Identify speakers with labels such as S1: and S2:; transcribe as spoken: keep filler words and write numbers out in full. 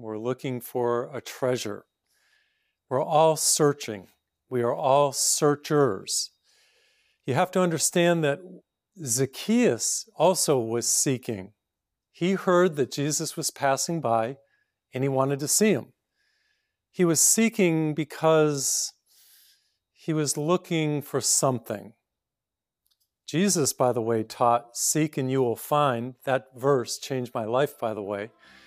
S1: We're looking for a treasure. We're all searching. We are all searchers. You have to understand that Zacchaeus also was seeking. He heard that Jesus was passing by and he wanted to see him. He was seeking because he was looking for something. Jesus, by the way, taught, seek and you will find. That verse changed my life, by the way.